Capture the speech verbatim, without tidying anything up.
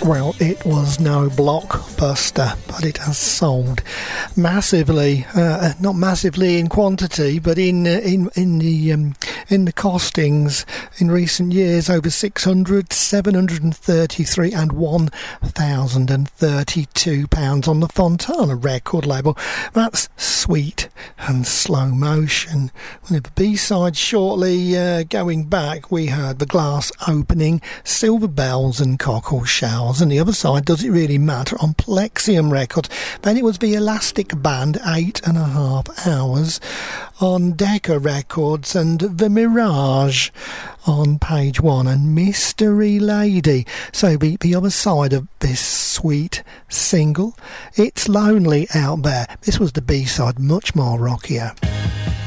Well, it was no blockbuster, but it has sold massively. Uh, not massively in quantity, but in uh, in in the um, in the costings in recent years. Over six hundred, seven hundred thirty-three, and one thousand thirty-two pounds on the Fontana record label. That's Sweet and Slow Motion. With the B-side shortly uh, going back, we heard The Glass Opening, Silver Bells and Cockle Shells. And the other side, Does It Really Matter, on Plexium Records. Then it was the Elastic Band, eight and a half hours, on Decca Records, and The Mirage on Page One, and Mystery Lady. So the, the other side of this sweet single, It's Lonely Out There. This was the B-side, much more rockier.